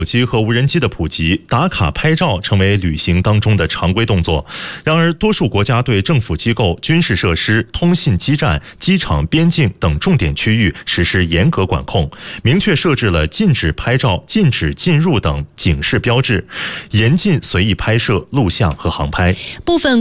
手机和无人机的普及，打卡拍照成为旅行当中的常规动作。然而，多数国家对政府机构、军事设施、通信基站、机场、边境等重点区域实施严格管控，明确设置了禁止拍照、禁止进入等警示标志，严禁随意拍摄、录像和航拍。 部分